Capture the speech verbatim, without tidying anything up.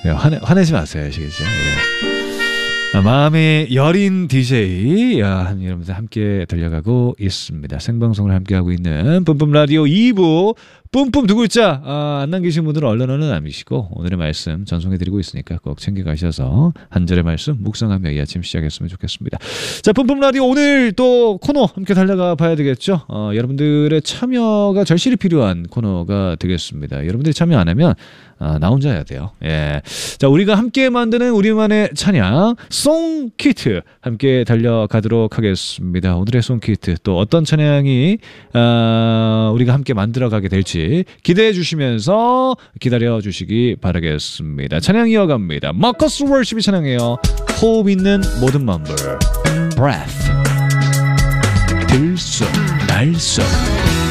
예, 화내, 화내지 마세요. 아시겠죠? 예. 마음의 여린 디제이 한 여러분들 함께 달려가고 있습니다. 생방송을 함께하고 있는 뿜뿜 라디오 이 부 뿜뿜 두 글자 아, 안 남기신 분들은 얼른 남기시고 오늘의 말씀 전송해드리고 있으니까 꼭 챙겨가셔서 한 절의 말씀 묵상하며 이 아침 시작했으면 좋겠습니다. 자, 뿜뿜 라디오 오늘 또 코너 함께 달려가 봐야 되겠죠. 어, 여러분들의 참여가 절실히 필요한 코너가 되겠습니다. 여러분들이 참여 안 하면 아, 나 혼자 해야 돼요. 예. 자, 우리가 함께 만드는 우리만의 찬양 송키트 함께 달려가도록 하겠습니다. 오늘의 송키트 또 어떤 찬양이 아, 우리가 함께 만들어가게 될지 기대해 주시면서 기다려 주시기 바라겠습니다. 찬양 이어갑니다. 마커스 월십이 찬양해요. 호흡 있는 모든 마음들 Breath 들숨 날숨